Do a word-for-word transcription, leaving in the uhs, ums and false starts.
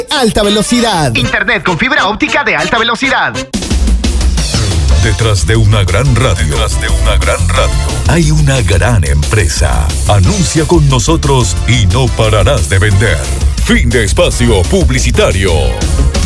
alta velocidad. Internet con fibra óptica de alta velocidad. Detrás de una gran radio, detrás de una gran radio, hay una gran empresa. Anuncia con nosotros y no pararás de vender. Fin de espacio publicitario.